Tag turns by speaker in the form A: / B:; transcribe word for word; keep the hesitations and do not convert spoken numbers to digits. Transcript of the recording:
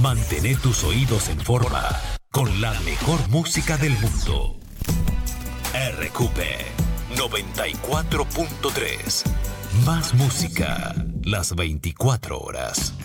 A: Mantén tus oídos en forma con la mejor música del mundo. R Q P noventa y cuatro punto tres. Más música las veinticuatro horas.